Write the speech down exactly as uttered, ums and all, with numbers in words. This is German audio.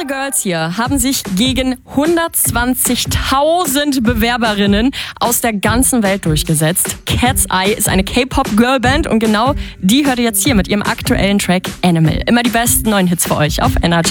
Other Girls hier haben sich gegen hundertzwanzigtausend Bewerberinnen aus der ganzen Welt durchgesetzt. Cat's Eye ist eine K-Pop-Girlband und genau die hört ihr jetzt hier mit ihrem aktuellen Track Animal. Immer die besten neuen Hits für euch auf Energy.